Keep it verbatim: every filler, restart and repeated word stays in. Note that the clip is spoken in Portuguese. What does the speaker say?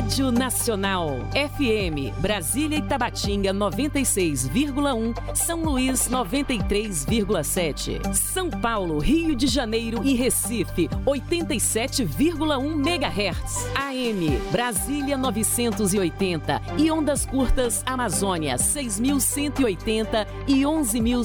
Rádio Nacional. F M, Brasília e Tabatinga noventa e seis vírgula um, São Luís noventa e três vírgula sete. São Paulo, Rio de Janeiro e Recife oitenta e sete vírgula um megahertz. A M, Brasília novecentos e oitenta e ondas curtas Amazônia seis mil cento e oitenta e onze mil